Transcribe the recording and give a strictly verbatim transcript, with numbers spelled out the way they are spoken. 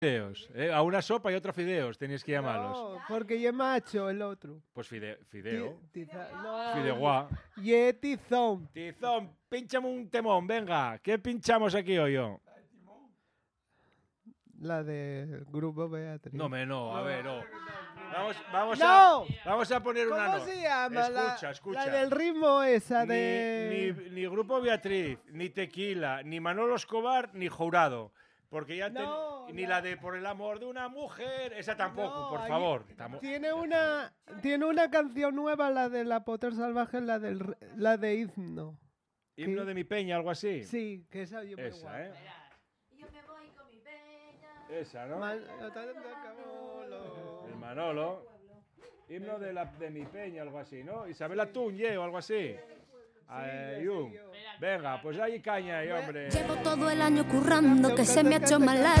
fideos. ¿eh? A una sopa y otra fideos tenéis que llamarlos. No, porque ye macho el otro. Pues fide, fideo. Ti- tiza- no, Fideuá. Ye tizón. Tizón, pínchame un temón, venga. ¿Qué pinchamos aquí hoy yo? La del grupo Beatriz. No, me no, a ver, no. Vamos, vamos, ¡No! a, vamos a poner una ¿Cómo no. se llama? Escucha, la, escucha. La del ritmo esa Ni, de... ni, ni Grupo Beatriz, ni Tequila, ni Manolo Escobar, ni Jurado. Porque ya ten- No, ni la- la de Por el amor de una mujer, esa tampoco, No, por ahí- favor. Tamo- Tiene una, tiene una canción nueva, la de La Potter Salvaje, la, del, r- la de Himno. Himno ¿qué? de mi peña, algo así. Sí, que esa yo me Esa, guardo. ¿eh? Yo me voy con mi peña. Esa, ¿no? Mal- Cabolo. El Manolo. Himno de, la, de mi peña, algo así, ¿no? Isabela Tuñe o algo así. Ay, um. Venga, pues ahí caña, ahí, hombre. Llevo todo el año currando que se me ha hecho más largo.